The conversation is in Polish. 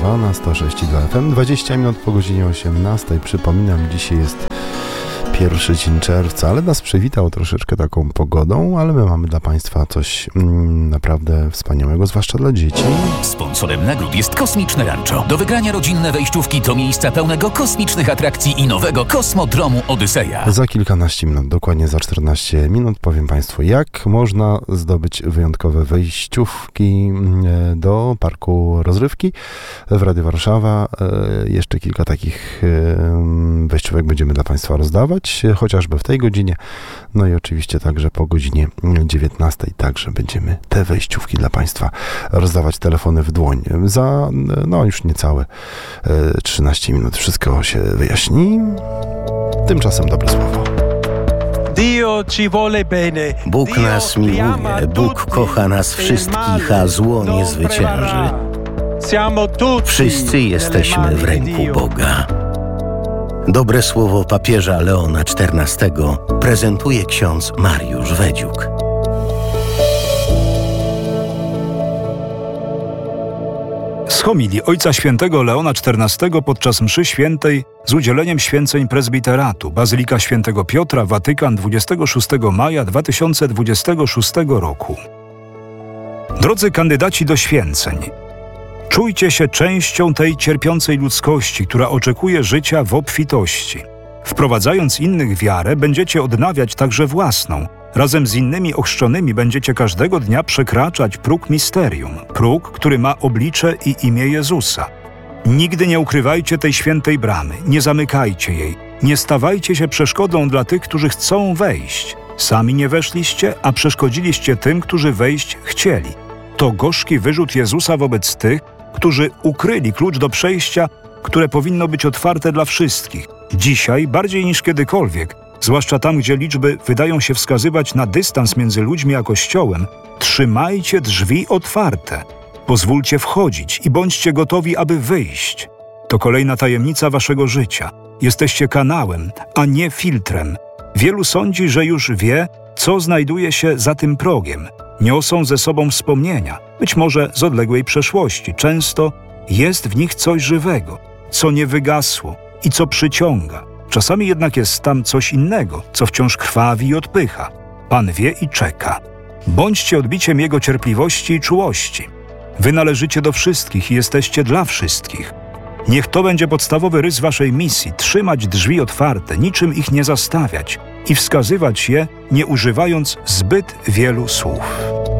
Warszawa na 106,2 FM. 20 minut po godzinie 18. Przypominam, dzisiaj jest pierwszy dzień czerwca, ale nas przywitał troszeczkę taką pogodą, ale my mamy dla Państwa coś naprawdę wspaniałego, zwłaszcza dla dzieci. Sponsorem nagród jest Kosmiczne Rancho. Do wygrania rodzinne wejściówki do miejsca pełnego kosmicznych atrakcji i nowego kosmodromu Odyseja. Za kilkanaście minut, dokładnie za 14 minut powiem Państwu, jak można zdobyć wyjątkowe wejściówki do parku rozrywki w Radiu Warszawa. Jeszcze kilka takich wejściówek będziemy dla Państwa rozdawać, chociażby w tej godzinie, no i oczywiście także po godzinie 19 także będziemy te wejściówki dla Państwa rozdawać, telefony w dłoń. Za, już niecałe 13 minut wszystko się wyjaśni. Tymczasem dobre słowo. Bóg nas miłuje, Bóg kocha nas wszystkich, a zło nie zwycięży. Wszyscy jesteśmy w ręku Boga. Dobre słowo papieża Leona XIV prezentuje ksiądz Mariusz Wedziuk. Z homilii Ojca Świętego Leona XIV podczas mszy świętej z udzieleniem święceń prezbiteratu Bazylika Świętego Piotra, Watykan, 26 maja 2026 roku. Drodzy kandydaci do święceń, czujcie się częścią tej cierpiącej ludzkości, która oczekuje życia w obfitości. Wprowadzając innych w wiarę, będziecie odnawiać także własną. Razem z innymi ochrzczonymi będziecie każdego dnia przekraczać próg misterium. Próg, który ma oblicze i imię Jezusa. Nigdy nie ukrywajcie tej świętej bramy, nie zamykajcie jej. Nie stawajcie się przeszkodą dla tych, którzy chcą wejść. Sami nie weszliście, a przeszkodziliście tym, którzy wejść chcieli. To gorzki wyrzut Jezusa wobec tych, którzy ukryli klucz do przejścia, które powinno być otwarte dla wszystkich. Dzisiaj, bardziej niż kiedykolwiek, zwłaszcza tam, gdzie liczby wydają się wskazywać na dystans między ludźmi a Kościołem, trzymajcie drzwi otwarte. Pozwólcie wchodzić i bądźcie gotowi, aby wyjść. To kolejna tajemnica waszego życia. Jesteście kanałem, a nie filtrem. Wielu sądzi, że już wie, co znajduje się za tym progiem. Niosą ze sobą wspomnienia, być może z odległej przeszłości. Często jest w nich coś żywego, co nie wygasło i co przyciąga. Czasami jednak jest tam coś innego, co wciąż krwawi i odpycha. Pan wie i czeka. Bądźcie odbiciem Jego cierpliwości i czułości. Wy należycie do wszystkich i jesteście dla wszystkich. Niech to będzie podstawowy rys waszej misji, trzymać drzwi otwarte, niczym ich nie zastawiać i wskazywać je, nie używając zbyt wielu słów.